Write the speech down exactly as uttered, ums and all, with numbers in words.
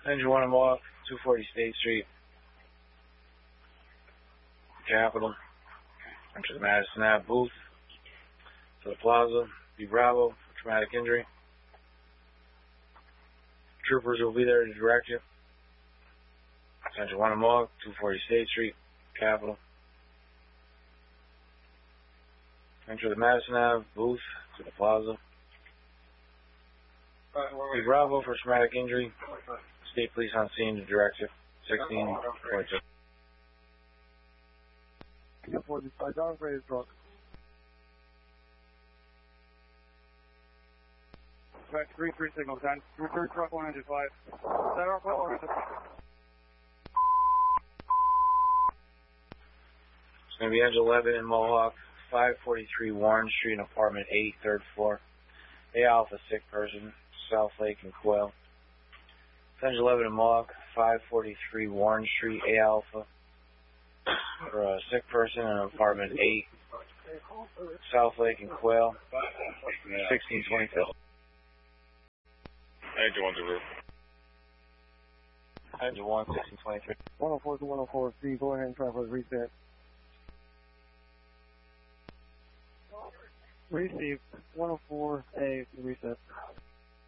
Engine one, I'm off, two forty State Street, Capitol. Enter the Madison Ave booth to the plaza. Be Bravo for traumatic injury. Troopers will be there to direct you. Engine one, I'm off, two forty State Street, Capitol. Enter the Madison Ave booth to the plaza. Be Bravo for traumatic injury. State police on scene to direct you. sixteen forty-two. Back three three signal ten. Return truck one engine five. Set off well. It's going to be engine eleven in Mohawk, five forty-three Warren Street, apartment eight, third floor. A Alpha, sick person, South Lake and Quail. Engine eleven in Mohawk, five forty-three Warren Street, A Alpha, for a sick person in apartment eight, South Lake and Quail, sixteen twenty-two. Engine one to roof. Engine one, sixteen twenty-three. one oh four to one oh four C, go ahead and try for the reset. Received one oh four A reset.